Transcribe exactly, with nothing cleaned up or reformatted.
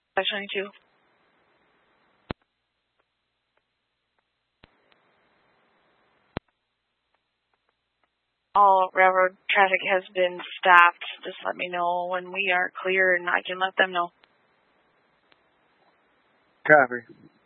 five twenty-two. All railroad traffic has been stopped. Just let me know when we are clear and I can let them know. Copy.